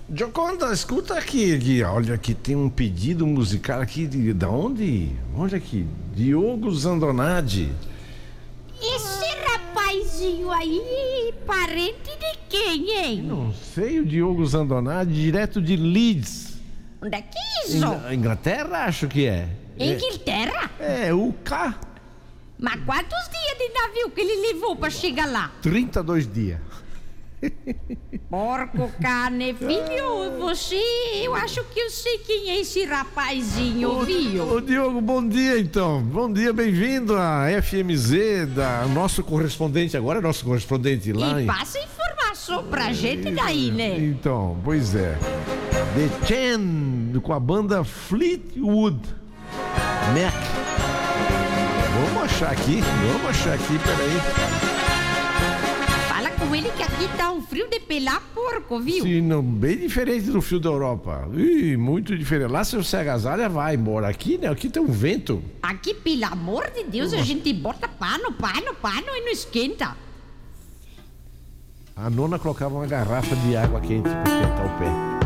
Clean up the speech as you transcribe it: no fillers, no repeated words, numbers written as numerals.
Gioconda, escuta aqui, olha aqui, tem um pedido musical aqui da onde? Olha aqui, Diogo Zandonade. Esse rapazinho aí, parente de quem, hein? Não sei, o Diogo Zandonade, direto de Leeds. Onde é que é isso? Inglaterra, acho que é. Inglaterra? É, UK. Mas quantos dias de navio que ele levou pra chegar lá? 32 dias. Porco cane, filho, eu acho que eu sei quem é esse rapazinho, viu? Ô Diogo, bom dia então. Bom dia, bem-vindo à FMZ, nosso correspondente, agora é nosso correspondente lá. E passa informação pra gente daí, né? Então, pois é. The Chen, com a banda Fleetwood Mac. Vamos achar aqui, peraí. Fala com ele que aqui tá um frio de pelar porco, viu? Sim, não, bem diferente do frio da Europa. Ih, muito diferente. Lá se você agasalha, vai embora. Aqui, né? Aqui tem um vento. Aqui, pelo amor de Deus, a gente bota pano e não esquenta. A nona colocava uma garrafa de água quente para esquentar o pé.